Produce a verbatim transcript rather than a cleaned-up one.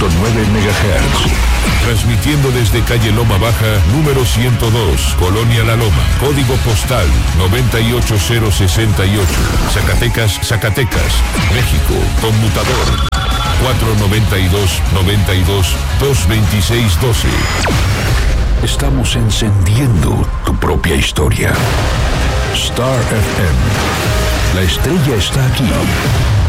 punto nueve megahertz. Transmitiendo desde calle Loma Baja, número ciento dos, Colonia La Loma, código postal noventa y ocho cero sesenta y ocho, Zacatecas, Zacatecas, México, conmutador cuatro noventa y dos noventa y dos dos veintiséis doce. Estamos encendiendo tu propia historia. Star F M. La estrella está aquí.